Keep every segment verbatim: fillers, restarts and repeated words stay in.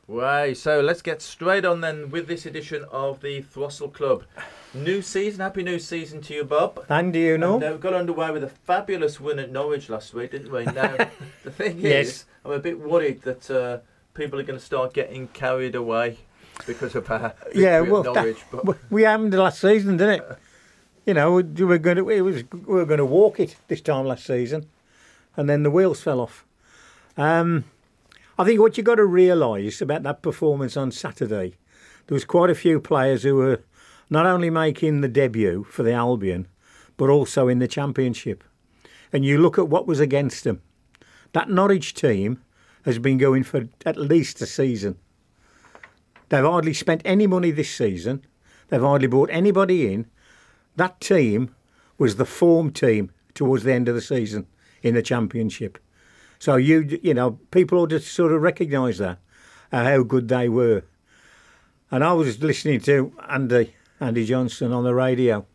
Right, so let's get straight on then with this edition of the Throstle Club. New season, happy new season to you, Bob. And do you know? And, uh, we got underway with a fabulous win at Norwich last week, didn't we? Now, the thing Yes. is, I'm a bit worried that uh, people are going to start getting carried away because of our victory Yeah, well, at Norwich. that, but we happened last season, didn't it? You know, we were going to it was we were going to walk it this time last season, and then the wheels fell off. Um, I think what you got to realise about that performance on Saturday, there was quite a few players who were not only making the debut for the Albion, but also in the Championship. And you look at what was against them. That Norwich team has been going for at least a season. They've hardly spent any money this season. They've hardly brought anybody in. That team was the form team towards the end of the season in the Championship. So you you know people ought to sort of recognise that uh, how good they were. And I was listening to Andy Andy Johnson on the radio,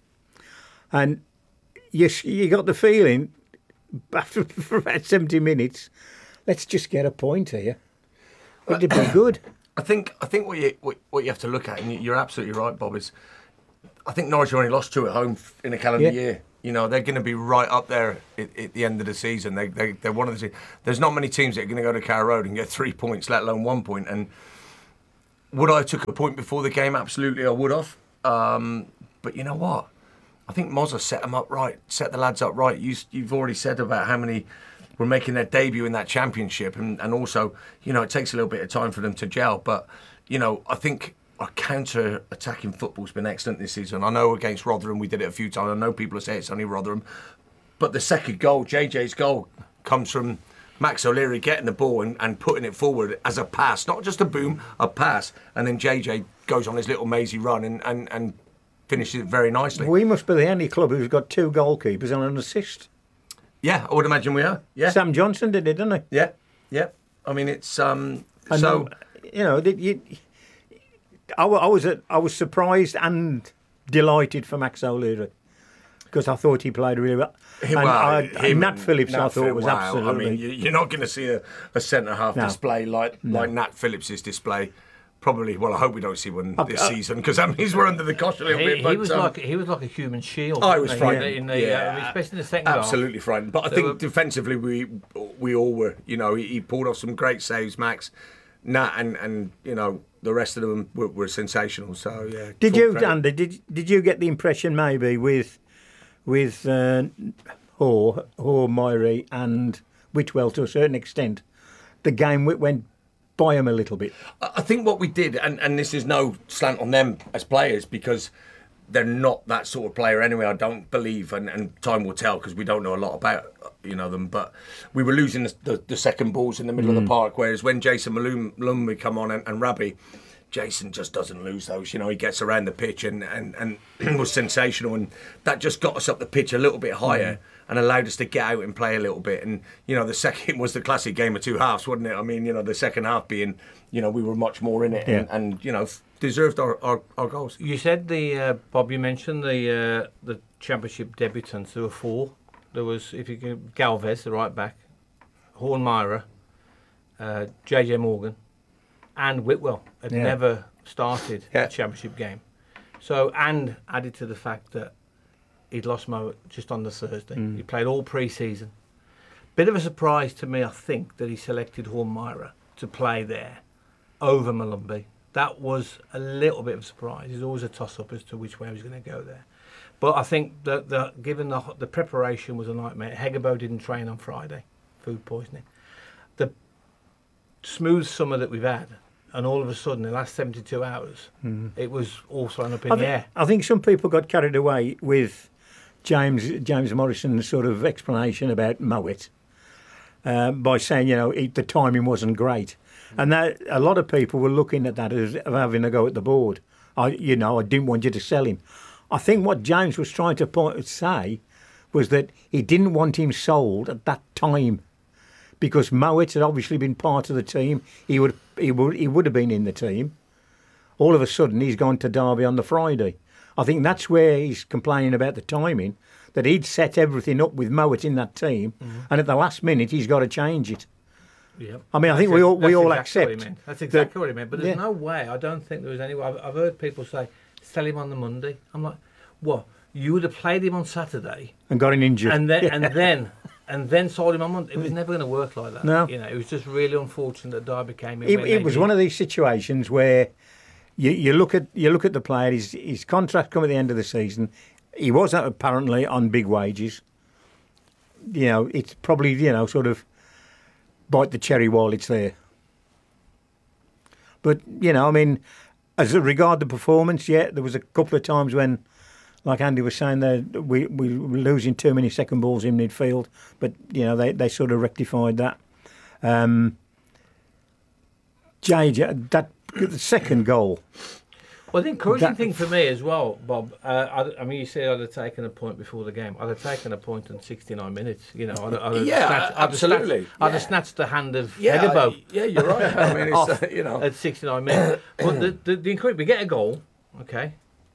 and you you got the feeling after for about seventy minutes, let's just get a point here. It'd be good. I think I think what you what, what you have to look at, and you're absolutely right, Bob, is I think Norwich only lost two at home in a calendar Yeah. year. You know, they're going to be right up there at, at the end of the season. They, they, they're one of the. There's not many teams that are going to go to Carrow Road and get three points, let alone one point. And would I have took a point before the game? Absolutely, I would have. Um, but you know what? I think Mozza set them up right, set the lads up right. You, you've already said about how many were making their debut in that Championship, and, and also, you know, it takes a little bit of time for them to gel. But you know, I think our counter-attacking football's been excellent this season. I know against Rotherham we did it a few times. I know people say it's only Rotherham. But the second goal, J J's goal, comes from Max O'Leary getting the ball and, and putting it forward as a pass. Not just a boom, a pass. And then J J goes on his little mazy run and, and, and finishes it very nicely. We must be the only club who's got two goalkeepers and an assist. Yeah, I would imagine we are. Yeah, Sam Johnson did it, didn't he? Yeah, yeah. I mean, it's... um. And, so... um, you know, did you... I, wa- I was uh, I was surprised and delighted for Max O'Leary because I thought he played really well. And, Well, I, him and Nat and Phillips, Nat I thought Phillips, was wow. absolutely. I mean, you- you're not going to see a, a centre half No. display like like Nat Phillips's display. Probably. Well, I hope we don't see one this uh, season because that means we're under the cosh a little He, bit. he But, was um, like he was like a human shield. I was wasn't he, frightened. in the, in the, Yeah. uh, especially in the second absolutely frightened. But I They think were- defensively we we all were. You know, he, he pulled off some great saves, Max, Nat, and and you know the rest of them were, were sensational. So yeah. Did full you, credit. Andy? Did did you get the impression maybe with with uh, Hoare, Hoare, Myrie, and Whitwell to a certain extent, the game w- went by him a little bit? I I think what we did, and, and this is no slant on them as players because they're not that sort of player anyway, I don't believe, and, and time will tell because we don't know a lot about you know them, but we were losing the, the, the second balls in the middle of the park, whereas when Jason Malum, Malum would come on and, and Rabbi, Jason just doesn't lose those. You know, he gets around the pitch and, and, and was sensational, and that just got us up the pitch a little bit higher mm. and allowed us to get out and play a little bit. And, you know, the second was the classic game of two halves, wasn't it? I mean, you know, the second half being, you know, we were much more in it Yeah. and, and, you know, deserved our, our, our goals. You said the uh, Bob. You mentioned the uh, the Championship debutants. There were four. There was, if you can, Galvez, the right back, Horn Myra, uh, J J Morgan, and Whitwell had Yeah. never started Yeah. a Championship game. So, and added to the fact that he'd lost Mo just on the Thursday. Mm. He played all pre-season. Bit of a surprise to me, I think, that he selected Horn Myra to play there over Malumbi. That was a little bit of a surprise. There's always a toss-up as to which way he was going to go there. But I think that the, given the the preparation was a nightmare. Hegebo didn't train on Friday, food poisoning. The smooth summer that we've had, and all of a sudden, the last seventy-two hours, mm. it was all thrown up in I, the thi- air. I think some people got carried away with James James Morrison's sort of explanation about Mowat uh, by saying, you know, it, the timing wasn't great. And that, a lot of people were looking at that as having a go at the board. I, you know, I didn't want you to sell him. I think what James was trying to point, say was that he didn't want him sold at that time because Mowat had obviously been part of the team. He would, he would, he would have been in the team. All of a sudden, he's gone to Derby on the Friday. I think that's where he's complaining about the timing, that he'd set everything up with Mowat in that team, mm-hmm. and at the last minute, he's got to change it. Yep. I mean, I think That's we ex- all we that's all exactly what he accept. meant. That's exactly that- what he meant. But there's yeah. no way. I don't think there was any. I've, I've heard people say, "Sell him on the Monday." I'm like, "What? You would have played him on Saturday, And got an injury. and then and then and then sold him on Monday." It was never going to work like that. No. You know, it was just really unfortunate that Derby came in. It, when it they was did. one of these situations where you, you look at you look at the player. His his contract come at the end of the season. He was apparently on big wages. You know, it's probably you know sort of bite the cherry while it's there. But you know, I mean, as a regard the performance, yeah, there was a couple of times when, like Andy was saying, there we we were losing too many second balls in midfield. But you know, they they sort of rectified that. Um, J J, that the second goal. Well, the encouraging That- thing for me as well, Bob. Uh, I, I mean, you said I'd have taken a point before the game. I'd have taken a point in sixty-nine minutes. You know, I'd, I'd have Yeah, snatched, I'd have absolutely. snatched- I'd have Yeah. snatched the hand of Yeah, Edinburgh I- yeah, you're right. I mean, it's uh, you know. at sixty-nine minutes. But the, the, the encouraging, we get a goal, okay.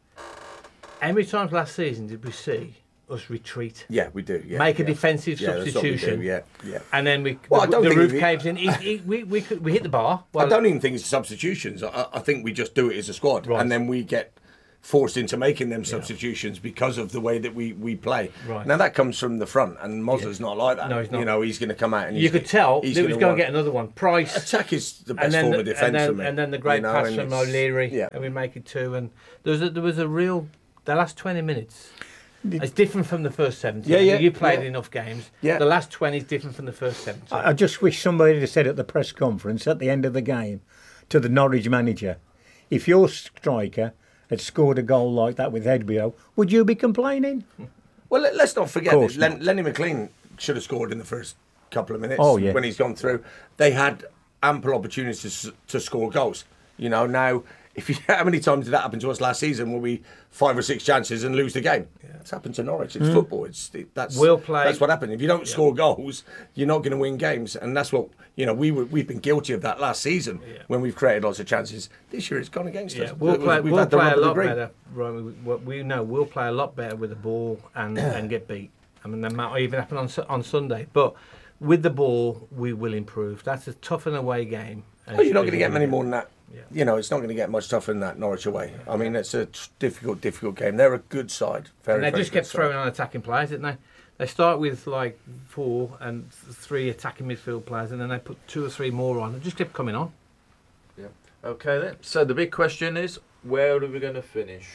How many times last season did we see us retreat, Yeah, we do. Yeah, make a yeah. defensive Yeah, that's what we do, substitution, Yeah, yeah. and then we Well, I the, don't the think roof we- caves in? It, it, we we could, we hit the bar. Well, I don't even think it's substitutions. I, I think we just do it as a squad, Right. and then we get forced into making them substitutions because of the way that we, we play. Right. Now that comes from the front, and Mozza's not like that. No, he's not. You know, he's going to come out and you he's could tell he's that he was gonna going want- to get another one. Price. Attack is the and best then, form the, of defence and, then, for me. and then the great you know, pass and from it's- O'Leary, Yeah. and we make it two. And there was a, there was a real the last twenty minutes. It's different from the first seventy. Yeah, yeah, You played yeah. enough games. Yeah. The last twenty is different from the first seventy. I, I just wish somebody had said at the press conference at the end of the game to the Norwich manager, if your striker had scored a goal like that with Hedbio, would you be complaining? Well, let, let's not forget Course that Len, not. Lenny McLean should have scored in the first couple of minutes. Oh, yeah. When he's gone through, they had ample opportunities to, s- to score goals. You know, now if you, how many times did that happen to us last season? Where we five or six chances and lose the game? It's happened to Norwich. It's football. It's it, that's We'll play- That's what happened. If you don't score goals, you're not going to win games, and that's what you know. We were, we've been guilty of that last season when we've created lots of chances. This year it's gone against Yeah, us. we'll It was- play. we've We'll had the play a rub of the lot green. better. Right, we, we we know we'll play a lot better with the ball and and get beat. I mean, that might even happen on Su- on Sunday. But with the ball, we will improve. That's a tough and away game. Oh, you're not going to get many more than that. Yeah. You know, it's not going to get much tougher than that Norwich away. I mean, it's a t- difficult, difficult game. They're a good side. Very, And they very just good kept side. throwing on attacking players, didn't they? They start with like four and th- three attacking midfield players, and then they put two or three more on. They just kept coming on. Yeah. Okay then. So the big question is, where are we going to finish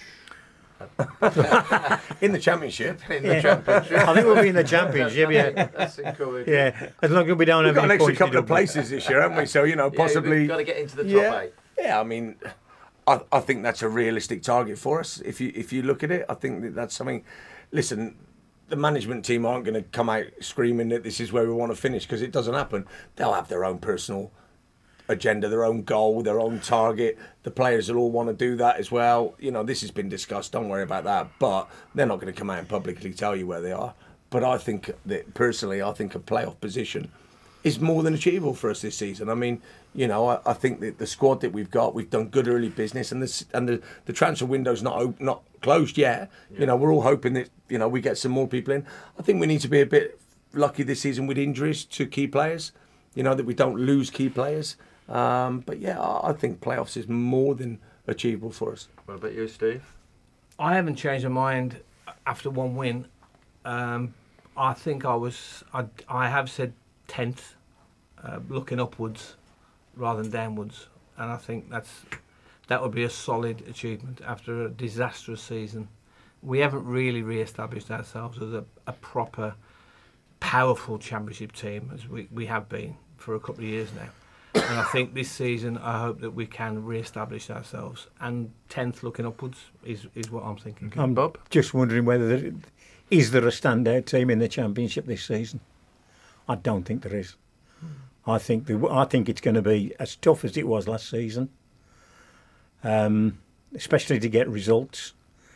in the championship. in the championship? I think we'll be in the championship, yeah. That's encouraging. Yeah, as long as we don't We've have got an any extra points couple of deducted. places this year, haven't we? So you know, Yeah, possibly. we've got to get into the top yeah, eight. yeah. I mean, I, I think that's a realistic target for us. If you if you look at it, I think that that's something. Listen, the management team aren't going to come out screaming that this is where we want to finish because it doesn't happen. They'll have their own personal agenda, their own goal, their own target. The players will all want to do that as well. You know, this has been discussed. Don't worry about that. But they're not going to come out and publicly tell you where they are. But I think that personally, I think a playoff position is more than achievable for us this season. I mean, you know, I, I think that the squad that we've got, we've done good early business, and this and the, the transfer window's not op- not closed yet. Yeah. You know, we're all hoping that you know we get some more people in. I think we need to be a bit lucky this season with injuries to key players. You know, that we don't lose key players. Um, but yeah, I, I think playoffs is more than achievable for us. What about you, Steve? I haven't changed my mind after one win. Um, I think I was. I, I have said tenth, uh, looking upwards rather than downwards, and I think that's that would be a solid achievement after a disastrous season. We haven't really re-established ourselves as a, a proper, powerful championship team as we, we have been for a couple of years now. And I think this season, I hope that we can re-establish ourselves. And tenth, looking upwards, is is what I'm thinking. I'm Bob? just wondering whether there, is there a standout team in the championship this season. I don't think there is. I think the, I think it's going to be as tough as it was last season, um, especially to get results.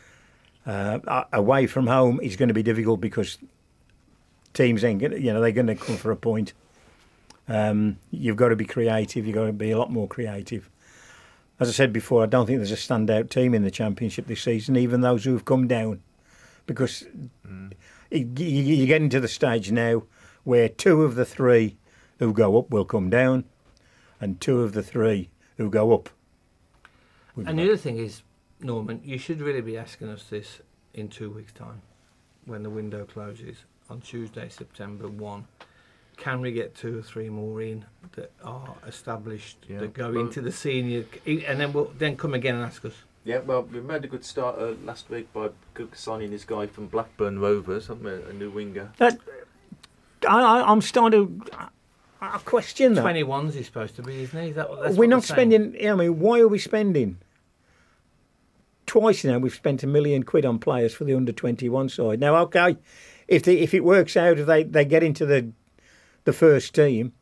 Uh, away from home is going to be difficult because teams ain't going, you know, they're going to come for a point. Um, you've got to be creative. You've got to be a lot more creative. As I said before, I don't think there's a standout team in the championship this season, even those who have come down, because mm. you, you're getting to the stage now where two of the three who go up will come down, and two of the three who go up. And the other thing is, Norman, you should really be asking us this in two weeks' time, when the window closes on Tuesday, September first. Can we get two or three more in that are established, Yeah. that go Well- into the senior, and then we'll then come again and ask us. Yeah, well, we made a good start uh, last week by Cook signing this guy from Blackburn Rovers, haven't we? A new winger. That, I, I, I'm starting to I question that. twenty-ones he's supposed to be, isn't he? Is that, that's we're what not they're saying. spending. I mean, why are we spending? Twice now we've spent a million quid on players for the under twenty-one side. Now, okay, if they, if it works out, if they, they get into the the first team,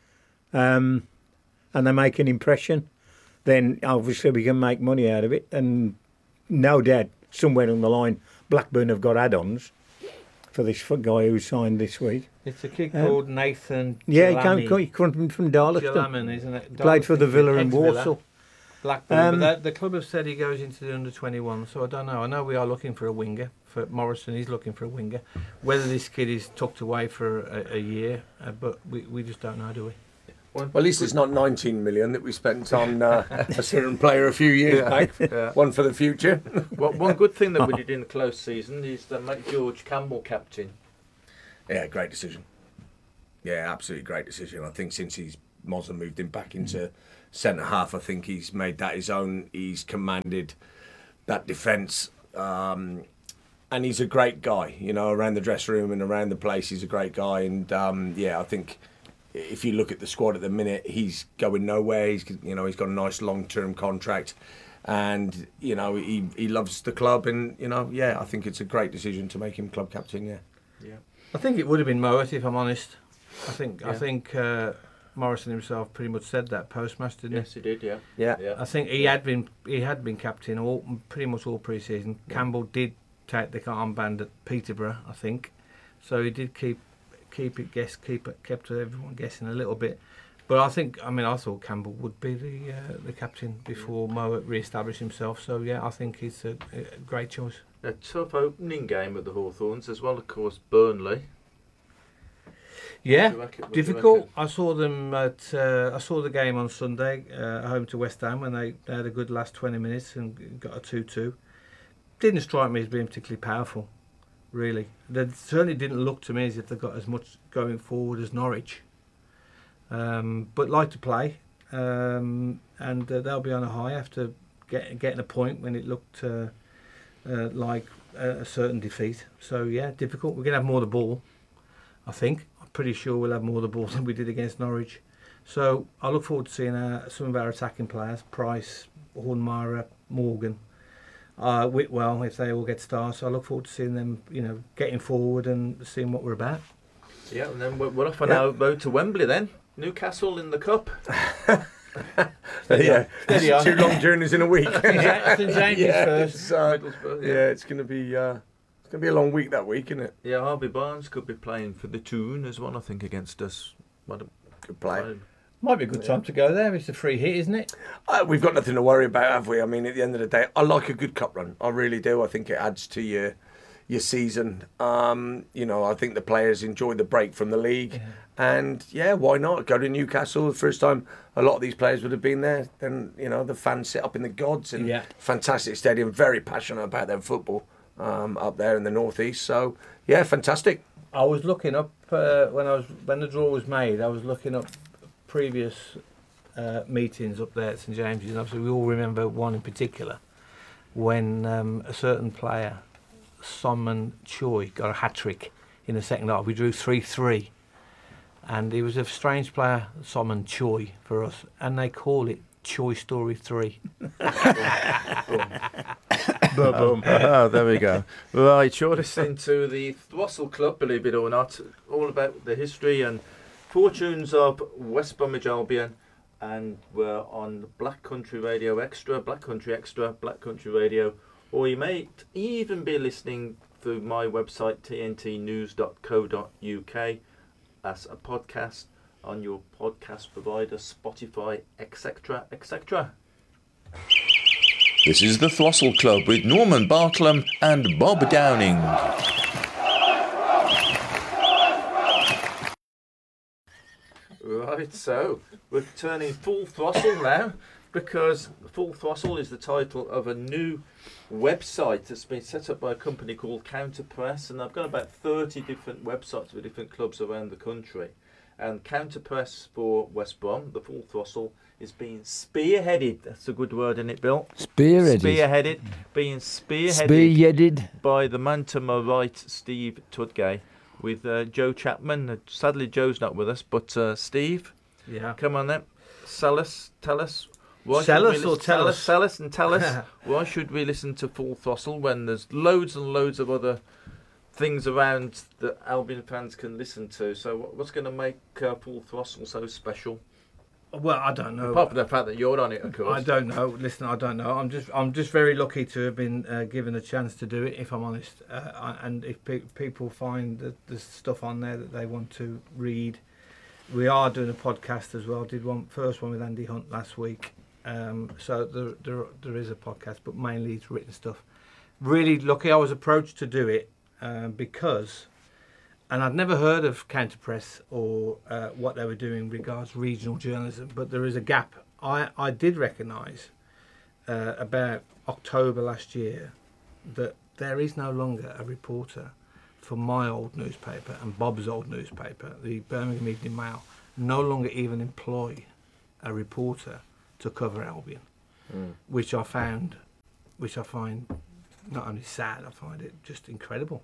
um, and they make an impression, then obviously we can make money out of it. And no doubt, somewhere on the line, Blackburn have got add-ons for this guy who signed this week. It's a kid Um, called Nathan Yeah, he Jalami. came, he come from Darlaston. Jalami, isn't it? Played for the Villa and Ex-Villa. Walsall. Blackburn, Um, but that, the club have said he goes into the under twenty-one, so I don't know. I know we are looking for a winger. For Morrison, he's looking for a winger. Whether this kid is tucked away for a, a year, uh, but we, we just don't know, do we? Well, at least it's not nineteen million that we spent on uh, a certain player a few years Yeah, back. yeah. One for the future. Well, one good thing that we did in the close season is to make George Campbell captain. Yeah, great decision. Yeah, absolutely great decision. I think since he's Moslem moved him back into centre half, I think he's made that his own. He's commanded that defence, um, and he's a great guy. You know, around the dressing room and around the place, he's a great guy. And um, yeah, I think if you look at the squad at the minute, he's going nowhere. He's you know he's got a nice long term contract, and you know he he loves the club. And you know yeah, I think it's a great decision to make him club captain. Yeah. Yeah. I think it would have been Moet, if I'm honest. I think I Yeah. think uh, Morrison himself pretty much said that post-match, didn't Yes, he did. Yeah. Yeah. Yeah. he? I think he had been he had been captain all pretty much all pre-season. Campbell did take the armband at Peterborough, I think, so he did keep keep it guess keep it kept everyone guessing a little bit. But I think I mean I thought Campbell would be the uh, the captain before Moet re-established himself. So yeah, I think it's a, a great choice. A tough opening game at the Hawthorns as well, of course. Burnley. Yeah, What do you reckon- what do you difficult. reckon? I saw them at. Uh, I saw the game on Sunday, uh, home to West Ham, when they, they had a good last twenty minutes and got a two-two. Didn't strike me as being particularly powerful, really. They certainly didn't look to me as if they got as much going forward as Norwich. Um, but like to play, um, and uh, they'll be on a high after get, getting a point when it looked uh, uh, like a, a certain defeat. So yeah, difficult. We're gonna have more of the ball, I think. Pretty sure we'll have more of the ball than we did against Norwich. So I look forward to seeing uh, some of our attacking players, Price, Hornmire, Morgan, uh, Whitwell, if they all get stars. So I look forward to seeing them, you know, getting forward and seeing what we're about. Yeah, and then we're, we're off on Yeah. our road to Wembley then. Newcastle in the cup. yeah, Steady on. two long journeys in a week. St James's yeah, first. it's, uh, Middlesbrough, yeah, it's gonna be uh, it's gonna be a long week that week, isn't it? Yeah, Harvey Barnes could be playing for the Toon as well, I think, against us. What a Good play. Might be a good time to go there. It's a free hit, isn't it? Uh, we've got nothing to worry about, have we? I mean, at the end of the day, I like a good cup run. I really do. I think it adds to your your season. Um, you know, I think the players enjoy the break from the league, and yeah, why not go to Newcastle? The first time a lot of these players would have been there. Then you know the fans sit up in the gods and Yeah. fantastic stadium. Very passionate about their football um, up there in the northeast. So yeah, fantastic. I was looking up uh, when I was when the draw was made. I was looking up previous uh, meetings up there at St James's, and obviously we all remember one in particular when um, a certain player, Simon Choi, got a hat trick in the second half. We drew three three, and he was a strange player, Simon Choi, for us, and they call it Choi Story Three. Boom. Oh, there we go. Right, you're listening to the Throssell Club, believe it or not, all about the history and fortunes of West Bromwich Albion, and we're on Black Country Radio Extra, Black Country Extra, Black Country Radio, or you may even be listening through my website, t n t news dot co dot u k, as a podcast on your podcast provider, Spotify, et cetera, et cetera. This is the Throssell Club with Norman Bartlam and Bob Downing. Right, so we're turning full throttle now, because Full Throttle is the title of a new website that's been set up by a company called Counterpress, and I've got about thirty different websites for different clubs around the country. And Counterpress for West Brom, the Full Throttle, is being spearheaded. That's a good word, isn't it, Bill? Spearheaded. Spearheaded. Being spearheaded Spearheaded. by the man to my right, Steve Tudgay, with uh, Joe Chapman. Uh, sadly, Joe's not with us, but uh, Steve, Yeah. come on then. Sell us, tell us. Why Sell should we us or listen- tell sell us? Sell us and tell us. Why should we listen to Full Throttle when there's loads and loads of other things around that Albion fans can listen to? So what, what's going to make uh, Full Throttle so special? Well, I don't know. Apart from the fact that you're on it, of course. I don't know. Listen, I don't know. I'm just, I'm just very lucky to have been uh, given a chance to do it. If I'm honest, uh, I- and if pe- people find that there's stuff on there that they want to read, we are doing a podcast as well. Did one first one with Andy Hunt last week. Um, so there, there, there is a podcast, but mainly it's written stuff. Really lucky. I was approached to do it um, because, and I'd never heard of Counterpress or uh, what they were doing regards regional journalism, but there is a gap. I, I did recognise uh, about October last year that there is no longer a reporter for my old newspaper and Bob's old newspaper, the Birmingham Evening Mail, no longer even employ a reporter to cover Albion, Mm. which I found, which I find not only sad, I find it just incredible.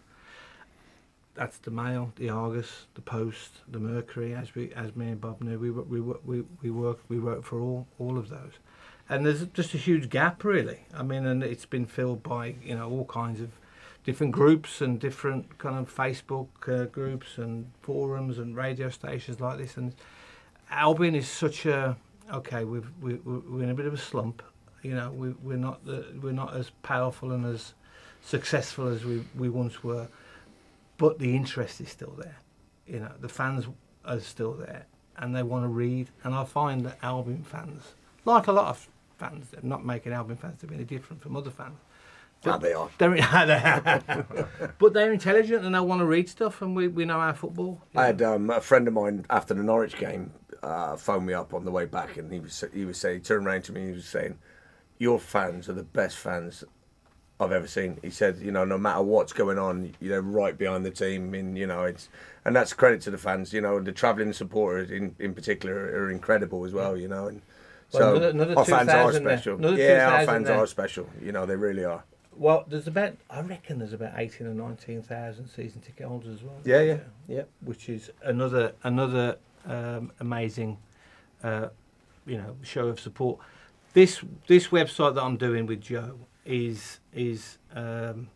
That's the Mail, the Argus, the Post, the Mercury. As we, as me and Bob knew, we wo- we wo- we we work we wrote for all all of those, and there's just a huge gap, really. I mean, and it's been filled by you know all kinds of different groups and different kind of Facebook uh, groups and forums and radio stations like this. And Albion is such a okay. We've we, we're in a bit of a slump. You know, we we're not the, we're not as powerful and as successful as we we once were. But the interest is still there. You know, the fans are still there and they want to read. And I find that Albion fans, like a lot of fans, they're not making Albion fans to be any different from other fans. Ah, they are. They're, but they're intelligent and they want to read stuff, and we, we know our football. you I know. had um, a friend of mine after the Norwich game uh, phoned me up on the way back, and he was he was saying, he turned around to me, and he was saying, "Your fans are the best fans I've ever seen." He said, "You know, no matter what's going on, you know, right behind the team, and you know, it's and that's credit to the fans. You know, the travelling supporters in, in particular are incredible as well. You know, and Well, so another- another our fans are two thousand there. special. Another Yeah, our two thousand fans there. are special. You know, they really are. Well, there's about, I reckon there's about eighteen or nineteen thousand season ticket holders as well. Yeah, yeah, yeah. Which is another another um, amazing, uh, you know, show of support. This this website that I'm doing with Joe is is um,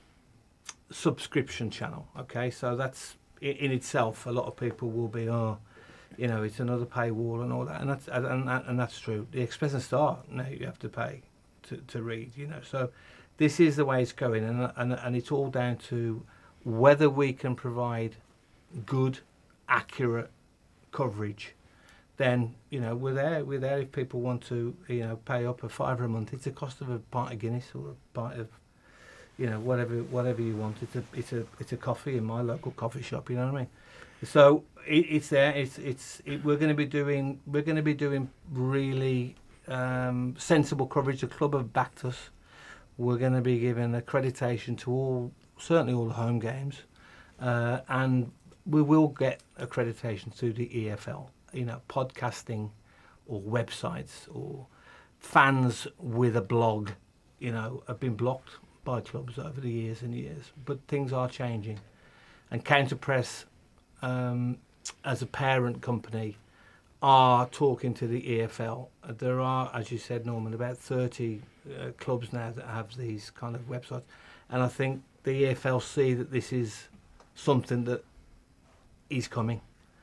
subscription channel. Okay, so that's in, in itself. A lot of people will be, oh, you know, it's another paywall and all that, and that's and, and, and that's true. The Express and Star now you have to pay to, to read. You know, so this is the way it's going, and and and it's all down to whether we can provide good, accurate coverage. Then you know we're there. We're there if people want to, you know, pay up a fiver a month. It's the cost of a pint of Guinness or a pint of, you know, whatever whatever you want. It's a it's a it's a coffee in my local coffee shop. You know what I mean? So it, it's there. It's it's it, we're going to be doing we're going to be doing really um, sensible coverage. The club have backed us. We're going to be giving accreditation to all, certainly all the home games, uh, and we will get accreditation to the E F L. You know, podcasting or websites or fans with a blog, you know, have been blocked by clubs over the years and years. But things are changing. And Counterpress, um, as a parent company, are talking to the E F L. There are, as you said, Norman, about thirty uh, clubs now that have these kind of websites. And I think the E F L see that this is something that is coming.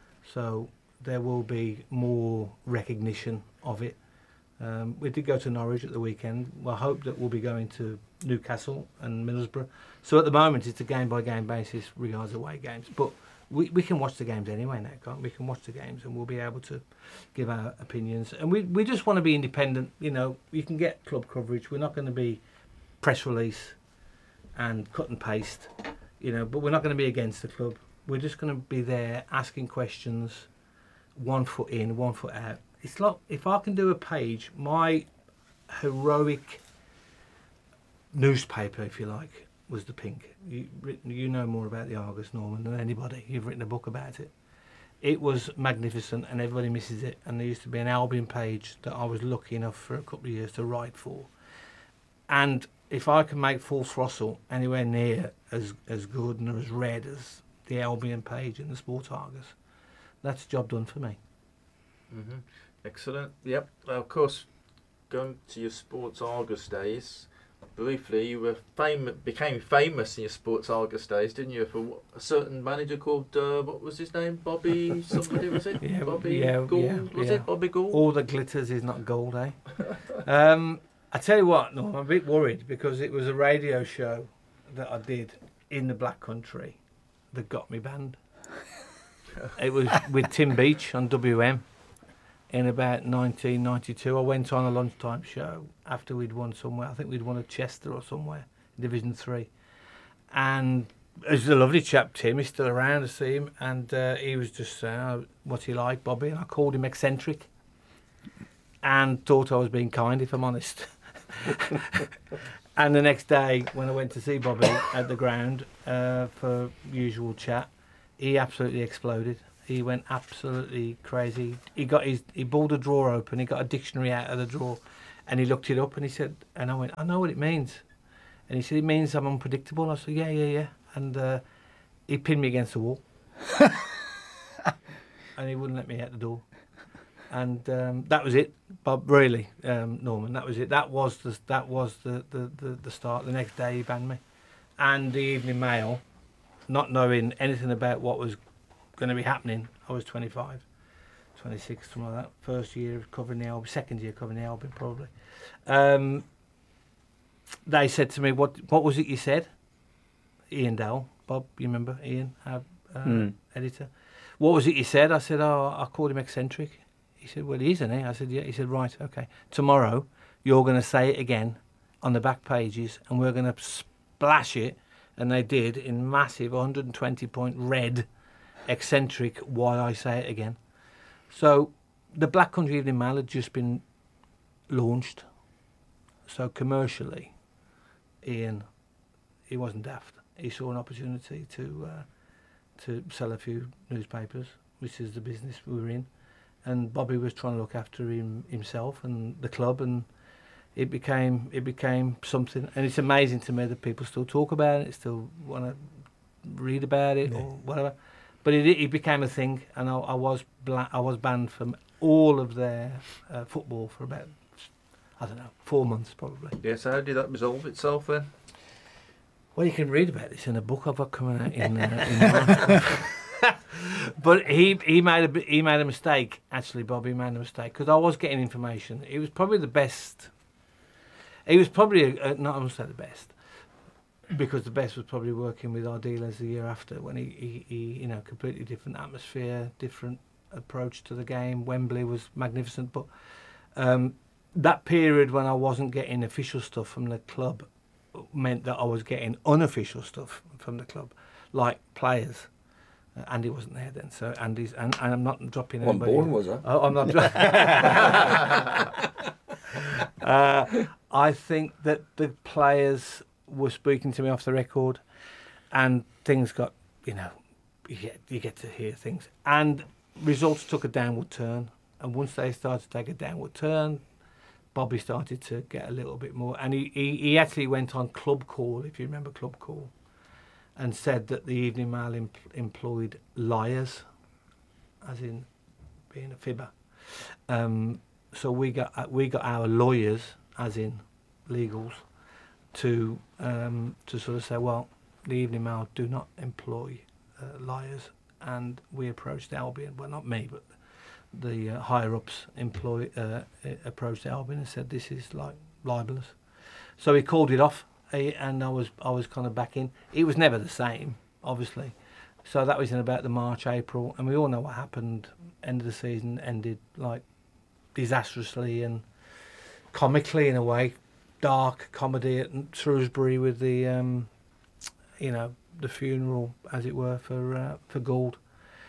So there will be more recognition of it. Um, we did go to Norwich at the weekend. Well, I hope that we'll be going to Newcastle and Middlesbrough. So at the moment, it's a game-by-game basis regards away games. But we, we can watch the games anyway now, can't we? We can watch the games and we'll be able to give our opinions. And we, we just want to be independent. You know, you can get club coverage. We're not going to be press release and cut and paste, you know, but we're not going to be against the club. We're just going to be there asking questions one foot in, one foot out. It's like if I can do a page, my heroic newspaper, if you like, was the Pink. You, you know more about the Argus, Norman, than anybody. You've written a book about it. It was magnificent, and everybody misses it. And there used to be an Albion page that I was lucky enough for a couple of years to write for. And if I can make Full Throttle anywhere near as as good and as read as the Albion page in the Sport Argus, that's a job done for me. Mm-hmm. Excellent. Yep. Well, of course, going to your Sports Argus days, briefly, you were fam- became famous in your Sports Argus days, didn't you? For a certain manager called, uh, what was his name? Bobby somebody, was it? Yeah, Bobby yeah, Gould, yeah, was yeah. it? Bobby Gould? All that glitters is not gold, eh? um, I tell you what, no, I'm a bit worried because it was a radio show that I did in the Black Country that got me banned. It was with Tim Beach on W M in about nineteen ninety-two. I went on a lunchtime show after we'd won somewhere. I think we'd won at Chester or somewhere, Division Three, and it was a lovely chap, Tim. He's still around to see him, and uh, he was just saying, oh, "What's he like, Bobby?" And I called him eccentric, and thought I was being kind, if I'm honest. And the next day, when I went to see Bobby at the ground uh, for usual chat, he absolutely exploded. He went absolutely crazy. He got his, he pulled a drawer open. He got a dictionary out of the drawer, and he looked it up. And he said, and I went, I know what it means. And he said, it means I'm unpredictable. I said, yeah, yeah, yeah. And uh, he pinned me against the wall, and he wouldn't let me out the door. And um, that was it, Bob. Really, um, Norman. That was it. That was the that was the, the, the, the start. The next day he banned me, and the Evening Mail, not knowing anything about what was going to be happening. I was twenty-five, twenty-six, something like that. First year of covering the album, second year covering the album, probably. Um, they said to me, "What what was it you said?" Ian Dowell, Bob, you remember Ian, our uh, Mm. editor. What was it you said? I said, "Oh, I called him eccentric." He said, well, he isn't he? I said, yeah. He said, right, okay. Tomorrow, you're going to say it again on the back pages, and we're going to splash it. And they did in massive one hundred twenty point red, eccentric, why I say it again. So the Black Country Evening Mail had just been launched. So commercially, Ian, he wasn't daft. He saw an opportunity to uh, to sell a few newspapers, which is the business we were in. And Bobby was trying to look after him himself and the club, and it became it became something. And it's amazing to me that people still talk about it, still want to read about it Yeah. or whatever. But it it became a thing, and I, I was bla- I was banned from all of their uh, football for about I don't know four months probably. Yes, how did that resolve itself then? Well, you can read about this in a book I've got coming out in. Uh, in March. But he he made a he made a mistake. Actually, Bobby made a mistake because I was getting information. It was probably the best. He was probably a, not I must say the best, because the best was probably working with our dealers the year after when he, he, he you know completely different atmosphere, different approach to the game. Wembley was magnificent, but um, that period when I wasn't getting official stuff from the club meant that I was getting unofficial stuff from the club, like players. Uh, Andy wasn't there then, so Andy's and, and I'm not dropping Wasn't anybody. born, was I? Oh, I'm not. Dro- uh, I think that the players were speaking to me off the record, and things got, you know, you get, you get to hear things, and results took a downward turn. And once they started to take a downward turn, Bobby started to get a little bit more, and he, he, he actually went on Club Call, if you remember Club Call, and said that the Evening Mail em- employed liars, as in being a fibber. Um, so we got uh, we got our lawyers, as in legals, to um, to sort of say, well, the Evening Mail do not employ uh, liars, and we approached Albion. Well, not me, but the uh, higher ups employ uh, approached Albion and said this is like libelous. So he called it off. And I was I was kind of back in. It was never the same, obviously. So that was in about the March, April, and we all know what happened. End of the season ended like disastrously and comically in a way, dark comedy at Shrewsbury with the, um, you know, the funeral, as it were, for uh, for Gould.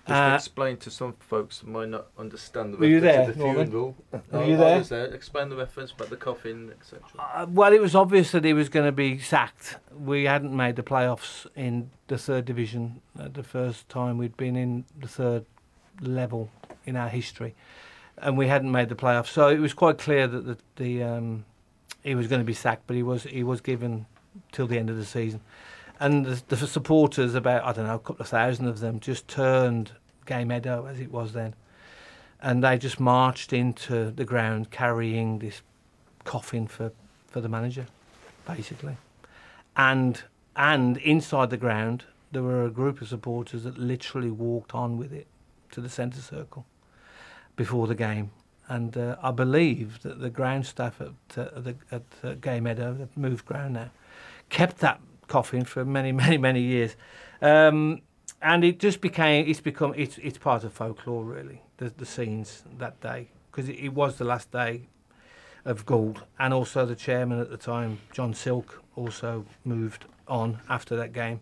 Just Uh, explain to some folks who might not understand the Were you reference there, to the Norman? funeral. Were I- you I there? was there. Explain the reference about the coffin, et cetera. Uh, well, it was obvious that he was going to be sacked. We hadn't made the playoffs in the third division uh, the first time we'd been in the third level in our history, and we hadn't made the playoffs. So it was quite clear that the, the um, he was going to be sacked, but he was he was given till the end of the season. And the, the supporters, about I don't know, a couple of thousand of them, just turned Gay Meadow as it was then, and they just marched into the ground carrying this coffin for, for the manager, basically. And and inside the ground there were a group of supporters that literally walked on with it to the centre circle before the game. And uh, I believe that the ground staff at uh, the, at uh, Gay Meadow, they've moved ground now, kept that coffin for many, many, many years. Um, and it just became, it's become, it's it's part of folklore really, the, the scenes that day, because it, it was the last day of Gould, and also the chairman at the time, John Silk, also moved on after that game.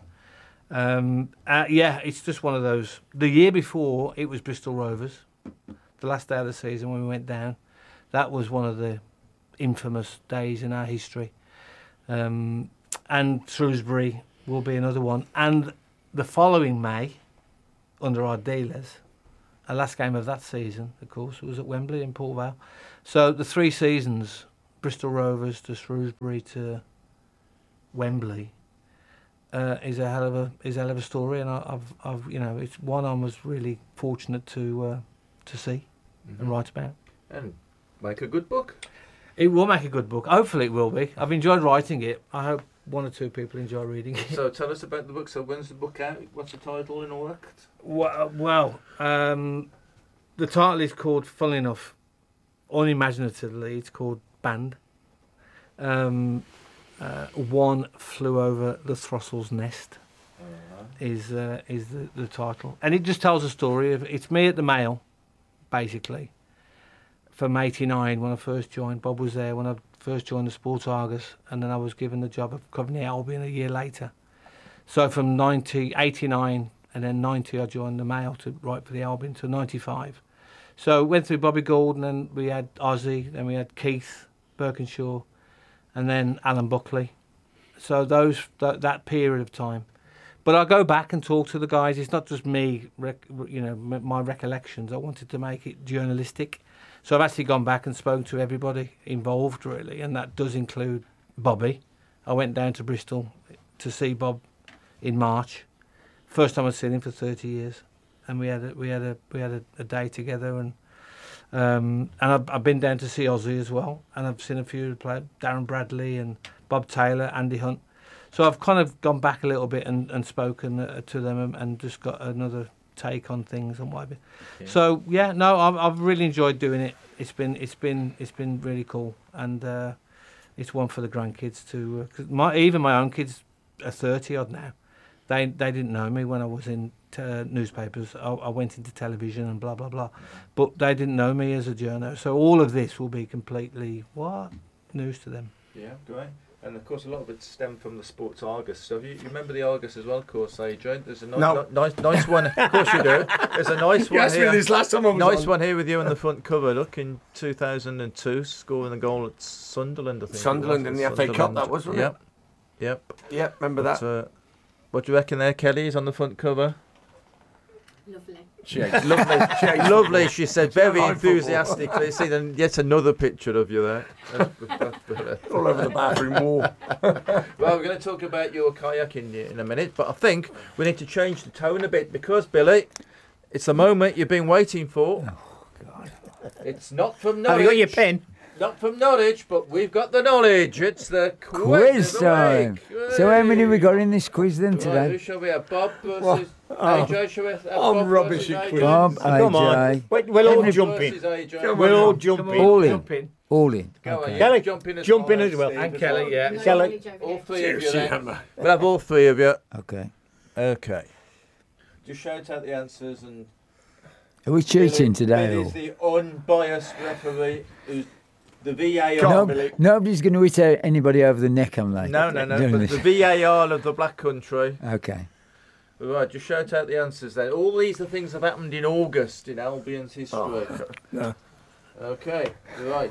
Um, uh, yeah, it's just one of those. The year before, it was Bristol Rovers, the last day of the season when we went down. That was one of the infamous days in our history. Um, and Shrewsbury will be another one. And the following May, under our dealers, our last game of that season, of course, was at Wembley in Port Vale. So the three seasons, Bristol Rovers to Shrewsbury to Wembley, uh, is a hell of a is a hell of a story, and I, I've I've you know it's one I was really fortunate to uh, to see Mhm. and write about. And make a good book. It will make a good book. Hopefully, it will be. I've enjoyed writing it. I hope one or two people enjoy reading it. So tell us about the book. So when's the book out? What's the title and all that? Well, well um, the title is called, funnily enough, unimaginatively, it's called Band. Um, uh, One Flew Over the Throstle's Nest is uh, is the, the title. And it just tells a story of, it's me at the Mail, basically, from eighty-nine when I first joined. Bob was there when I first joined the Sports Argus, and then I was given the job of covering the Albion a year later. So from ninety, eighty-nine, and then ninety I joined the Mail to write for the Albion to ninety-five. So went through Bobby Gould, and then we had Ozzy, then we had Keith Birkinshaw, and then Alan Buckley. So those th- that period of time. But I go back and talk to the guys. It's not just me, rec- you know, m- my recollections. I wanted to make it journalistic. So I've actually gone back and spoken to everybody involved, really, and that does include Bobby. I went down to Bristol to see Bob in March. First time I'd seen him for thirty years, and we had a, we had a we had a, a day together, and um, and I've, I've been down to see Ozzy as well, and I've seen a few play Darren Bradley and Bob Taylor, Andy Hunt. So I've kind of gone back a little bit and, and spoken uh, to them, and, and just got another take on things and whatever. Yeah. So yeah, no, I've, I've really enjoyed doing it. It's been it's been it's been really cool, and uh, it's one for the grandkids to. Uh, 'cause my even my own kids are thirty odd now. They they didn't know me when I was in uh, newspapers. I, I went into television and blah blah blah, but they didn't know me as a journo. So all of this will be completely what news to them. Yeah, great. And of course, a lot of it stemmed from the Sports Argus. So you, you remember the Argus as well, of course, Adrian. There's a nice, No. ni- nice, nice one. Of course you do. There's a nice You one asked me here. this last time I was Nice on. one here with you on the front cover. Look, in two thousand two, scoring a goal at Sunderland. I think it Sunderland was, in the at F A Cup, Sunderland. that was, wasn't it? Yep. Yep. Yeah, remember But, that? uh, what do you reckon there, Kelly? Is on the front cover. Lovely. She hates Lovely, She hates lovely. She said very like football. enthusiastically. See, then yet another picture of you there. That's- that's better. all over the bathroom wall. Well, we're going to talk about your kayaking in a minute, but I think we need to change the tone a bit because, Billy, it's the moment you've been waiting for. Oh, God. It's not from Norwich. Have you got your pen? Not from Norwich, but we've got the knowledge. It's the quiz, Quiz of the time. week. So how many we got Hey. in this quiz then Right, who today? shall we have? Bob versus Well, oh, A J? Shall we have I'm Bob rubbish versus at A J? quiz. Bob, Come on. A J, Wait, we'll all Bob jump in. versus A J. Come We'll all on. jump in. all in, Jump in. all in. Go on, Okay. yeah. Kelly, jump in as jump in well, as well. Steve, And as Kelly, well. yeah. No Kelly. knowledge over All here. three of you Seriously, then. Emma. We'll have all three of you. Okay. Okay. Just shout out the answers and... Are we cheating Billy- today? Billy's Or? the unbiased referee who's the V A R. No, Billy. nobody's going to hit uh, anybody over the neck, am they? No, no, no. Doing But this. the V A R of the Black Country. Okay. Right, just shout out the answers then. All these are things that have happened in August in Albion's history. Oh, no. Okay, right.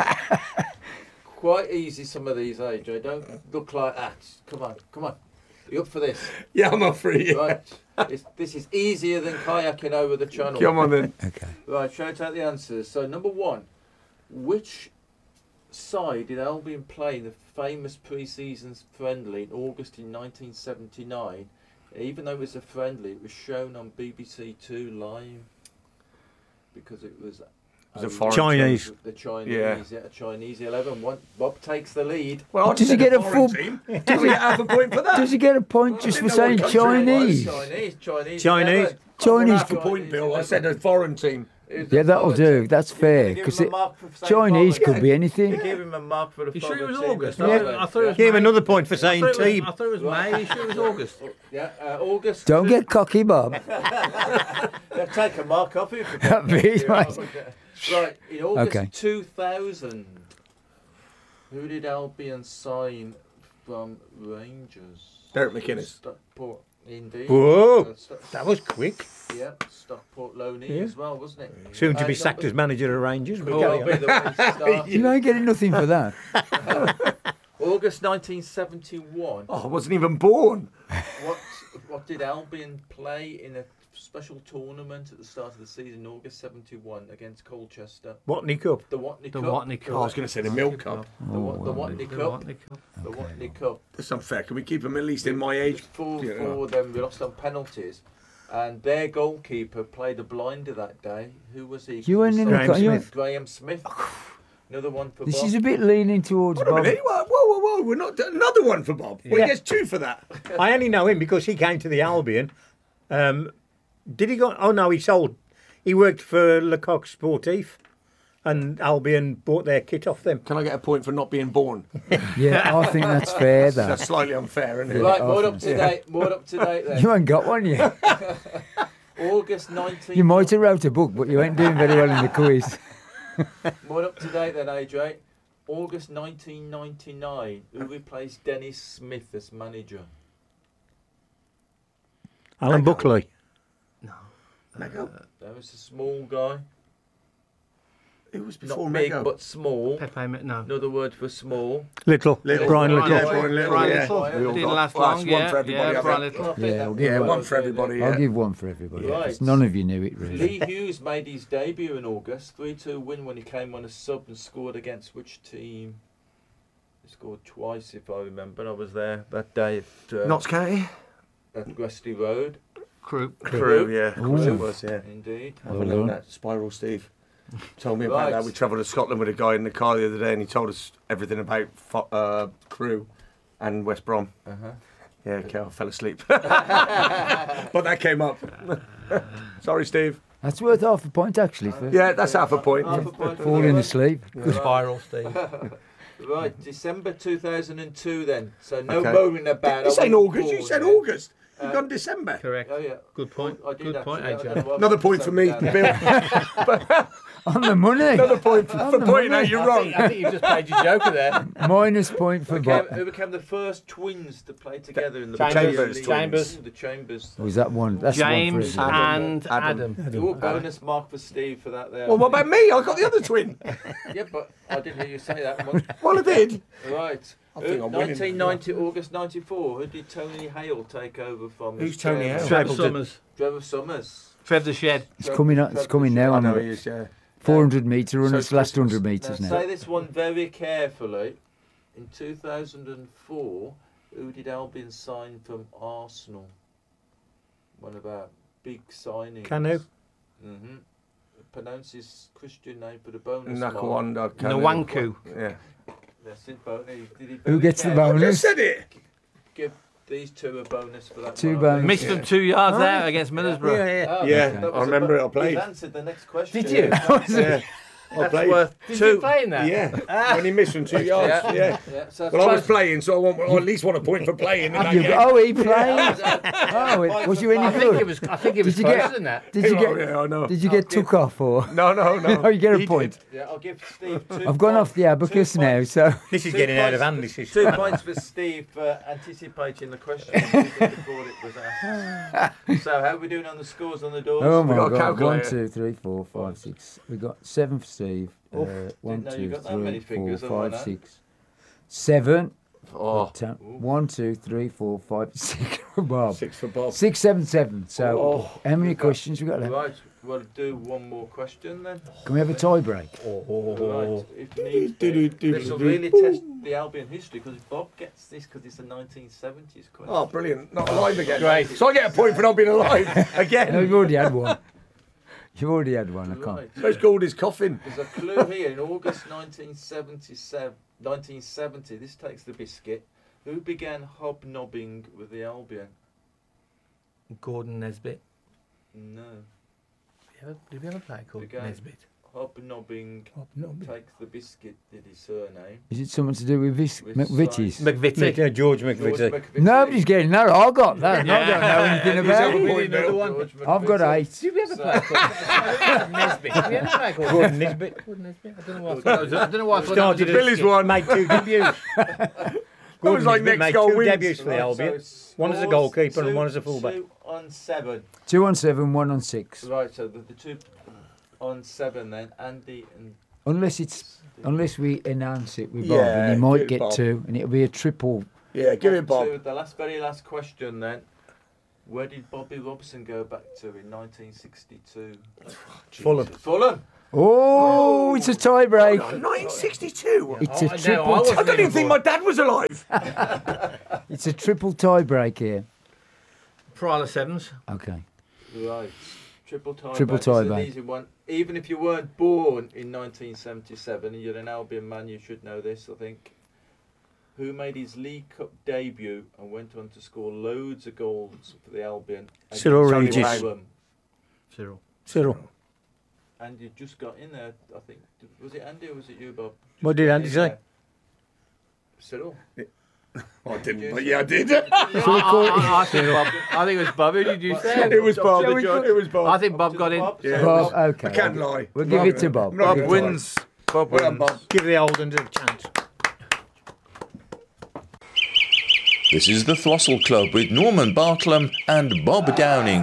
Quite easy, some of these, A J. Don't look like that. Come on, come on. Are you up for this? Yeah, I'm up for it. Yeah. Right. It's, this is easier than kayaking over the channel. Come on then. Okay. Right, shout out the answers. So, number one, which side did Albion play in the famous pre-season friendly in August in nineteen seventy-nine? Even though it was a friendly, it was shown on B B C Two live because it was, It was a um, foreign Chinese. team. the Chinese, Yeah. yeah, a Chinese eleven. One, Bob takes the lead. Well, I Does he said get a foreign full- team. Does he get half a point for that? Does he get a point Well, I just for didn't know saying what country it was. Chinese? Chinese, Chinese, Chinese. eleven. Chinese. Half a point, Bill. I said a foreign team. It was Yeah, a that'll foreign do. team. That's They fair. give Because him a mark for saying Chinese foreign. could be They anything. gave him a mark for the You sure it foreign was team. August? as I well, thought- then. I thought it was Give him May. another point for I saying thought it was- team. I thought it was May. You sure it was August? Yeah, uh, August. Don't two- get cocky, Bob. They'll take a mark off you. For That means, mate. Right, in August Okay. two thousand, who did Albion sign from Rangers? Derek McInnes. Stockport, indeed. Whoa, Uh, Stock- that was quick. yeah, Stockport Loney Yeah. as well, wasn't it? Soon to Uh, be number- sacked as manager of Rangers. But Oh, carry I'll be on. the one to start. You ain't getting nothing for that. August nineteen seventy-one. Oh, I wasn't even born. What what did Albion play in a special tournament at the start of the season, August seventy-one, against Colchester? Watney Cup. The Watney The Cup. Watney Oh, I was Cup. going to say the Milk Cup. The, Wa- the Watney The Cup. Watney Cup. The Watney Cup. That's unfair. Can we keep them at least in my age? Four, Yeah. four of them we lost on penalties. And their goalkeeper played a blinder that day. Who was he? You weren't in the Graham co- you Smith. Graham Smith. Another one for This Bob. is a bit leaning towards Wait a Bob. minute. Whoa, whoa, whoa, whoa. We're not another one for Bob. Well, Yeah. he gets two for that. I only know him because he came to the Albion. Um, did he go? Oh no, he sold. He worked for Lecoq Sportif, and Albion bought their kit off them. Can I get a point for not being born? Yeah, I think that's fair, though. That's slightly unfair, isn't it? Right, I more think up to date. More up to date then. You ain't got one yet. August nineteenth. You might have wrote a book, but you ain't doing very well in the quiz. More up to date then, A J. August nineteen ninety-nine. Who replaced Dennis Smith as manager? Alan Buckley. Mego. That was a small guy. It was Not before big, Mego. but small. Pepe, Mi- no. Another word for small. Little. Little. Brian Brian Little. Yeah, Brian Little, Brian yeah. Little. We all Didn't got- last well, long, that's one yeah. for everybody, yeah, I Brian think. Little. I think Yeah, that we'll was give Yeah, one one of for the- everybody, I'll yeah. give one for everybody. Right. 'cause none of you knew it, really. Lee Hughes made his debut in August. three two win when he came on a sub and scored against which team? He scored twice, if I remember. I was there that day at, uh, Notts County? at Gresty Road. Crew. Crew, yeah. Of course Ooh. it was, yeah. Indeed. Have a Well look done. at that. Spiral Steve told me about Right. that. We travelled to Scotland with a guy in the car the other day and he told us everything about fo- uh, Crew and West Brom. Uh-huh. Yeah, okay, I fell asleep. But that came up. Sorry, Steve. That's worth half a point, actually, for Yeah, that's half a point. Half a point for falling that. asleep. Good spiral, Steve. Right, December two thousand two then. So no Okay. moaning about. You I saying wasn't August? You born said yet. August. You've Uh, gone December. Correct. Oh yeah. Good point. I did Good point, actually. I A J. don't know why Another I point for me, put that Bill. On the money. Another point for, for pointing out you're down. wrong. I think you just played your joker there. Minus point for Became, Bob. who became the first twins to play together in the Chambers Premier twins. League? Chambers. Ooh, the Chambers. Was that one? That's James one for everybody. and Adam. Adam. Ooh, bonus mark for Steve for that there. Well, what about me? I got the other twin. Yeah, but I didn't hear you say that one. Well, I did. Right. I think Uh, I'm winning. nineteen ninety, August ninety-four. Who did Tony Hale take over from? Who's as Tony chairman? Hale? Trevor Stapleton. Summers. Trevor Summers. Trev the Shed. It's coming up. It's coming now. I On know the he is, yeah. four hundred metre run. So It's last Christmas. one hundred Now, metres now. say this one very carefully. In two thousand four, who did Albion sign from Arsenal? One of our big signings. Canu. Mm-hmm. Pronounce his Christian name for the bonus mark. Nakwanda. Nwanku. Yeah. That's it, bonus. Did he Who very gets the carefully I bonus? just said it. Give these two a bonus for that. Two mark. bonus. Missed Yeah. them two yards Oh. there against Middlesbrough. Yeah, yeah. Oh, Yeah, that I was a remember bo- it, I played. You've answered the next question. Did you? Yeah. I That's played. worth Did two. you play in that? Yeah, when he missed from two yards. Yeah. Yeah. Yeah, so Well, I was that's playing, so I, want, I at least want a point for playing. in Have that you, game. oh, he played. Oh, it- was you any I think it good? was. I think it was Did you closer get? than that. Did you Oh, get? yeah, I know. Did you get took off or? No, no, no. Oh, you get a He point. did. Yeah, I'll give Steve two. I've gone off the abacus two now, points. so This is Two getting out of points- hand. This is. Two points for Steve for anticipating the question before it was asked. So, how are we doing on the scores on the doors? oh my got a god! One, calculator. two, three, four, five, six. We got seven for Steve. Uh, one, know you two, got that many three, fingers, four, other five, than that. six, seven. Oh, Ten- One, two, three, four, five, six. Bob. Six for Bob. Six, seven, seven. So, Oh. how many We've got- questions we got left? right. We'll do one more question then. Can we have a tie break? Right. If needs be. This will really test the Albion history because if Bob gets this because it's a nineteen seventies question. Oh, brilliant. Not alive again. Great. So I get a point for not being alive again. No, you've already had one. You've already had one. I can't. Right. Where's Goldie's coffin? There's a clue here. In August nineteen seventy-seven, nineteen seventy, this takes the biscuit. Who began hobnobbing with the Albion? Gordon Nesbitt. No. Did we ever- Did we ever play called The game. Nesbitt? Hobnobbing takes the biscuit, did his surname. Is it something to do with this With McVitie's? science. McVitie. Yeah, George George McVitie. McVitie. Nobody's getting that. I got that. and I don't know anything Yeah, about he's it. over Another one. one. George I've got McVitie. eight. Did we ever play called Nesbitt? Did we ever play called Gordon Nisbet Gordon Nesbitt? I don't know why. I thought that was- I don't know why I thought that was started a as Billy's one. made two debuts. That was like Nisbet next made goal two wins. debuts for the Right, Albion. so One as a scores, goalkeeper and two- one as a fullback. Two on seven. Two on seven, one on six. Right, so the, the two on seven then, Andy and Unless it's unless we announce it with Bob, Yeah, and he might give get Bob. two, and it'll be a triple. Yeah, give it on Bob. to the last, very last question then. Where did Bobby Robson go back to in nineteen sixty-two? Fulham. Fulham. Oh, it's a tie break. nineteen sixty-two. It's Oh, a no, triple. I wasn't I don't even think my dad was alive. It's a triple tie break here. Priola Sevens. Okay. Right. Triple tie Triple back. tie This is an back. easy one. Even if you weren't born in nineteen seventy-seven and you're an Albion man, you should know this, I think. Who made his League Cup debut and went on to score loads of goals for the Albion? Cyril against Regis. Fulham. Cyril. Cyril. And you just got in there, I think. Was it Andy or was it you, Bob? Just What did got Andy in say? there. Cyril. I didn't, but yeah, I did. I, I, I, think Bob, I think it was Bob. Who did you say? It was Bob. Shall we go- It was Bob. I think Bob got in. Bob, Yeah. so Bob, Bob- okay. I can't lie. We'll give it to Bob. Not Bob gonna lie. wins. Bob Well wins. done, Bob. Give the old ones a chance. This is the Throstle Club with Norman Bartlam and Bob Downing.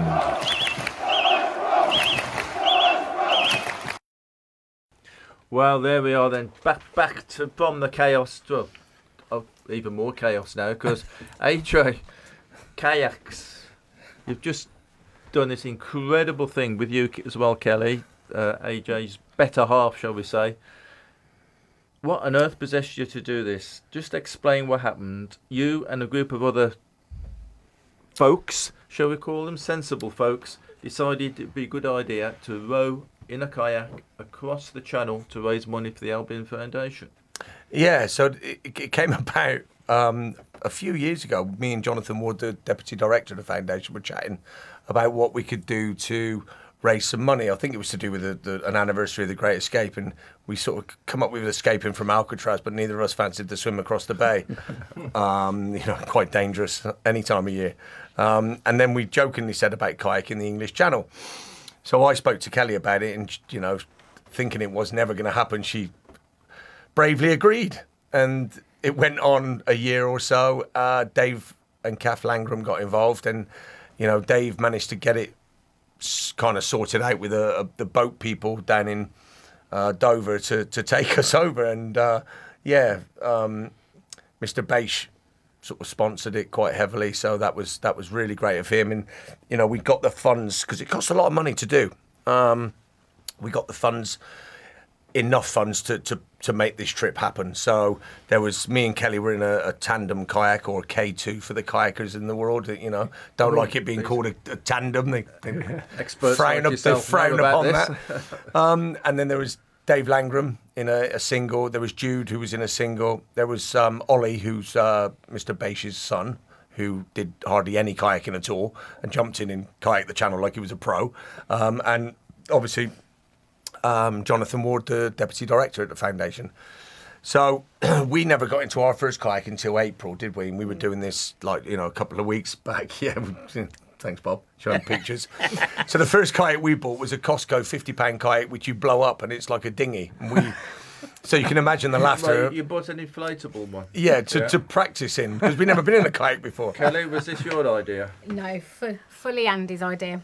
Well, there we are then. Back back to from the chaos to oh, even more chaos now because A-Tray kayaks. You've just done this incredible thing with you as well, Kelly. Uh, A J's better half, shall we say. What on earth possessed you to do this? Just explain what happened. You and a group of other folks, shall we call them, sensible folks, decided it'd be a good idea to row in a kayak across the channel to raise money for the Albion Foundation. Yeah, so it, it came about um, a few years ago. Me and Jonathan Wood, the deputy director of the foundation, were chatting about what we could do to raise some money. I think it was to do with the, the, an anniversary of the Great Escape, and we sort of come up with escaping from Alcatraz, but neither of us fancied the swim across the bay. um, you know, quite dangerous any time of year. Um, and then we jokingly said about kayaking the English Channel. So I spoke to Kelly about it, and you know, thinking it was never going to happen, she bravely agreed, and it went on a year or so. Uh, Dave and Kath Langram got involved, and you know, Dave managed to get it s- kind of sorted out with a, a, the boat people down in uh, Dover to to take us over, and uh, yeah, um, Mister Beish sort of sponsored it quite heavily, so that was that was really great of him. And you know, we got the funds because it costs a lot of money to do. Um, we got the funds, enough funds to, to to make this trip happen. So there was me and Kelly were in a, a tandem kayak, or a K two for the kayakers in the world. You know, don't like it being called a, a tandem. They, they Experts frown like up, they yourself frown know about upon this. that. Um, and then there was Dave Langram in a, a single. There was Jude, who was in a single. There was um, Ollie, who's uh, Mister Beish's son, who did hardly any kayaking at all and jumped in and kayaked the channel like he was a pro. Um, and obviously um, Jonathan Ward, the deputy director at the foundation. So we never got into our first kayak until April, did we? And we were doing this like, you know, a couple of weeks back. Yeah, thanks, Bob, showing pictures. So the first kayak we bought was a Costco fifty pound kayak, which you blow up and it's like a dinghy. And we, so you can imagine the laughter. Right, you bought an inflatable one. Yeah, to, Yeah. to practice in, because we'd never been in a kayak before. Kelly, was this your idea? No, fu- fully Andy's idea.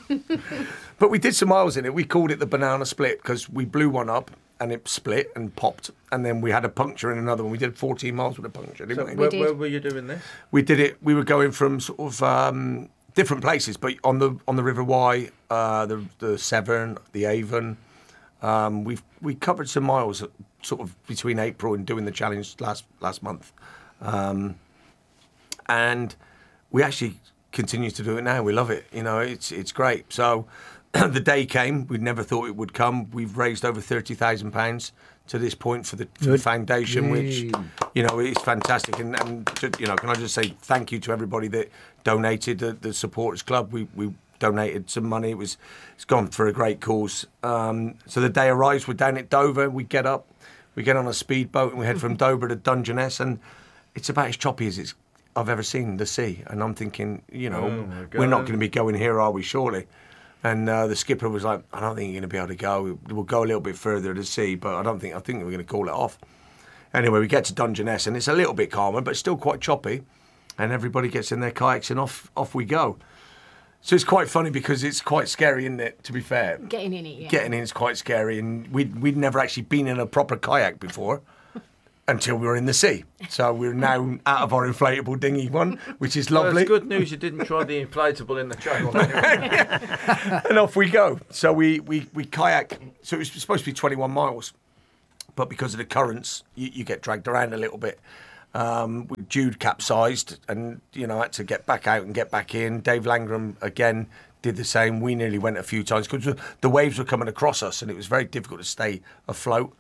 But we did some miles in it. We called it the banana split because we blew one up and it split and popped. And then we had a puncture in another one. We did fourteen miles with a puncture, didn't So we? where, did. where were you doing this? We did it. We were going from sort of um, different places, but on the on the River Wye, uh, the the Severn, the Avon. Um, we've we covered some miles, sort of between April and doing the challenge last last month, um, and we actually continue to do it now. We love it. You know, it's it's great. So the day came. We never thought it would come. We've raised over thirty thousand pounds to this point for the, for the Good. foundation, which Yay. you know it's fantastic. And, and to, you know, can I just say thank you to everybody that donated, the, the supporters club. We we donated some money. It was it's gone for a great cause. Um, so the day arrives. We're down at Dover. We get up. We get on a speedboat and we head from Dover to Dungeness, and it's about as choppy as it's I've ever seen the sea. And I'm thinking, you know, Oh, my we're not God. going to be going here, are we? Surely. And uh, the skipper was like, I don't think you're going to be able to go. We'll go a little bit further to sea, but I don't think, I think we're going to call it off. Anyway, we get to Dungeness and it's a little bit calmer, but still quite choppy. And everybody gets in their kayaks and off off we go. So it's quite funny because it's quite scary, isn't it, to be fair? Getting in it, yeah. Getting in is quite scary. And we'd, we'd never actually been in a proper kayak before until we were in the sea. So we're now out of our inflatable dinghy one, which is Well, lovely. it's good news you didn't try the inflatable in the channel. Anyway. And off we go. So we, we, we kayak. So it was supposed to be twenty-one miles, but because of the currents, you, you get dragged around a little bit. Um, Jude capsized, and you know had to get back out and get back in. Dave Langram again did the same. We nearly went a few times because the waves were coming across us, and it was very difficult to stay afloat.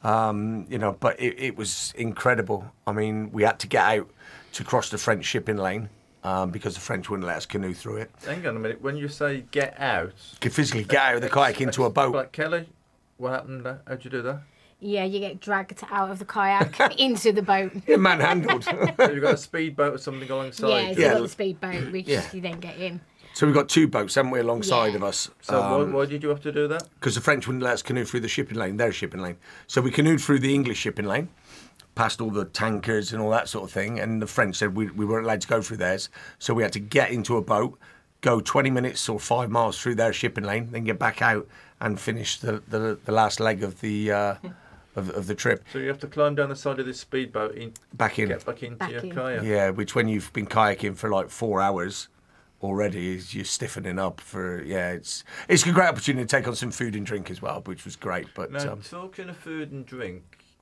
Um, you know, but it, it was incredible. I mean, we had to get out to cross the French shipping lane. Um, because the French wouldn't let us canoe through it. Hang on a minute. When you say get out, You could physically get out of the kayak into a boat. But Kelly, what happened there? How'd you do that? Yeah, you get dragged out of the kayak into the boat. Manhandled. So you've got a speedboat or something alongside. Yeah, you? so Yeah. you got the speedboat, which Yeah. you then get in. So we've got two boats, haven't we, alongside Yeah. of us? So why, Um, why did you have to do that? because the French wouldn't let us canoe through the shipping lane, their shipping lane. So we canoed through the English shipping lane, past all the tankers and all that sort of thing, and the French said we, we weren't allowed to go through theirs. So we had to get into a boat, go twenty minutes or five miles through their shipping lane, then get back out and finish the, the, the last leg of the uh, of, of the trip. So you have to climb down the side of this speedboat in, Back in. get back into Back your in. kayak. Yeah, which when you've been kayaking for like four hours already, is you're stiffening up for, yeah, it's it's a great opportunity to take on some food and drink as well, which was great. But Now, um, talking of food and drink,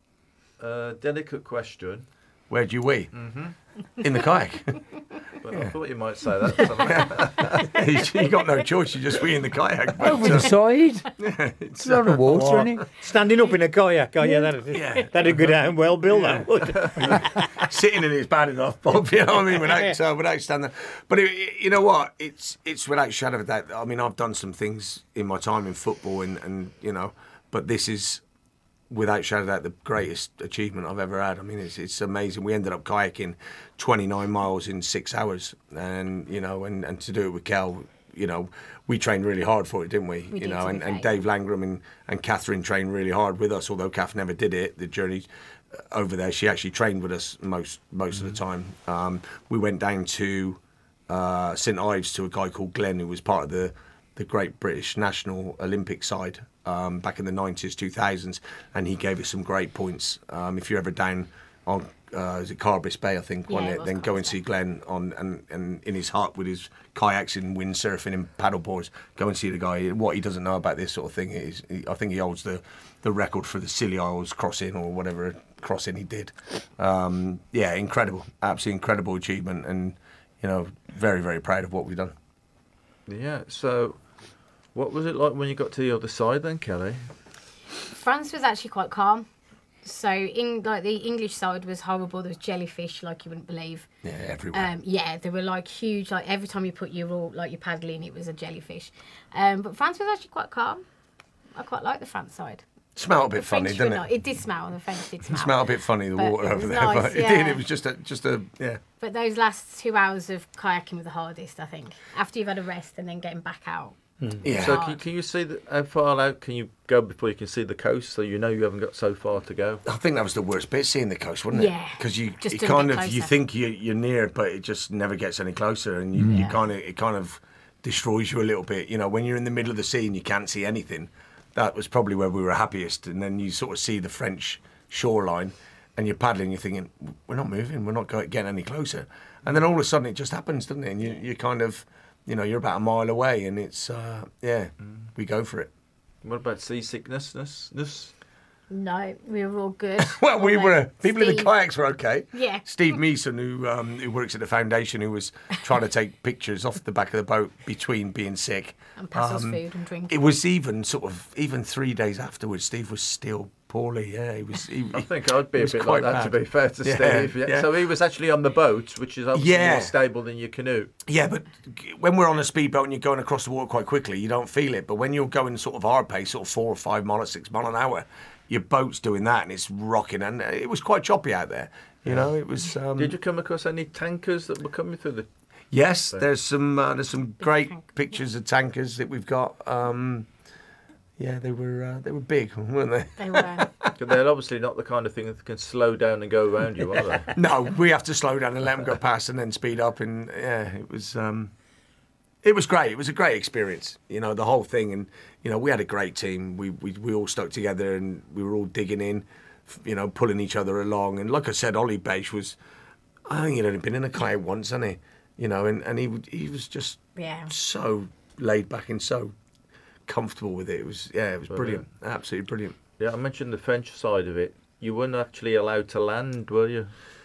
uh, delicate question, where do you wee? In the kayak. but I thought you might say that. you, you got no choice, you just wee in the kayak. But, Over the uh, side. it's, It's a lot of water in it. Standing up in a kayak, oh yeah, that'd, Yeah. that'd go down well, Bill, that would. sitting in it's bad enough, Bob. You know what I mean? Without, so without standing, but it, it- you know what? It's it's without a shadow of a doubt. I mean, I've done some things in my time in football, and, and you know, but this is without a shadow of a doubt the greatest achievement I've ever had. I mean, it's it's amazing. We ended up kayaking twenty-nine miles in six hours, and you know, and, and to do it with Kel, you know, we trained really hard for it, didn't we? We you did, know, to and, be and fair. Dave Langram and, and Catherine trained really hard with us, although Kath never did it. The journey over there, she actually trained with us most most of the time. Um, we went down to uh, St Ives to a guy called Glenn, who was part of the the great British national Olympic side um, back in the nineties, two thousands, and he gave us some great points. Um, if you're ever down on uh, is it Carbis Bay, I think, Yeah, wasn't it it? was Then go Carbis and see Bay. Glenn on and, and in his hut with his kayaks and windsurfing and paddleboards. Go and see the guy. What he doesn't know about this sort of thing is, he, I think he holds the, the record for the Scilly Isles crossing or whatever crossing he did. Um, yeah, incredible, absolutely incredible achievement, and you know, very very proud of what we've done. Yeah. So, what was it like when you got to the other side then, Kelly? France was actually quite calm. So, in like the English side was horrible. There was jellyfish, like you wouldn't believe. Yeah, everywhere. Um, yeah, they were like huge. Like every time you put your all like your paddle in, it was a jellyfish. Um, but France was actually quite calm. I quite like the France side. Smelled a bit The funny, French didn't were it? not- It did smell. The French did smell. It smelled a bit funny, the But water it over was there, nice, but it yeah. did. It was just a, just a, yeah. But those last two hours of kayaking were the hardest, I think. After you've had a rest and then getting back out. Yeah. So can, can you see the, how far out can you go before you can see the coast? So you know you haven't got so far to go. I think that was the worst bit, seeing the coast, wasn't it? Yeah, Because you, just you a bit kind of, you closer. think you, you're near, but it just never gets any closer, and you, you Yeah. kind of, it kind of destroys you a little bit. You know, when you're in the middle of the sea and you can't see anything, that was probably where we were happiest. And then you sort of see the French shoreline, and you're paddling, you're thinking, we're not moving, we're not go- getting any closer. And then all of a sudden it just happens, doesn't it? And you, you kind of, you know, you're about a mile away, and it's, uh, yeah, we go for it. What about seasickness? Ness? Ness? No, we were all good. Well, we Although were. People in the Steve- kayaks were okay. Yeah. Steve Meeson, who um, who works at the foundation, who was trying to take pictures off the back of the boat between being sick. And pass us Um, food and drink. It was even sort of even three days afterwards. Steve was still poorly. Yeah, he was. He, I think I'd be it a was bit quite like that, bad. to be fair to Yeah, Steve. Yeah. yeah. So he was actually on the boat, which is obviously Yeah. more stable than your canoe. Yeah, but when we're on a speedboat and you're going across the water quite quickly, you don't feel it. But when you're going sort of our pace, sort of four or five mile or six mile an hour, your boat's doing that and it's rocking, and it was quite choppy out there. You know, it was. Um, Did you come across any tankers that were coming through the? Yes, there's some uh, there's some great tank. pictures of tankers that we've got. Um, yeah, they were uh, they were big, weren't they? They were. Because they're obviously not the kind of thing that can slow down and go around you, are they? No, we have to slow down and let them go past, and then speed up. And yeah, it was um, it was great. It was a great experience. You know, the whole thing, and you know, we had a great team. We we we all stuck together, and we were all digging in, you know, pulling each other along. And like I said, Ollie Beige was, I think he'd only been in a kayak once, hadn't he? You know, and, and he would- he was just Yeah. so laid back and so comfortable with it. It was yeah, it was brilliant, Brilliant. absolutely brilliant. Yeah, I mentioned the French side of it. You weren't actually allowed to land, were you?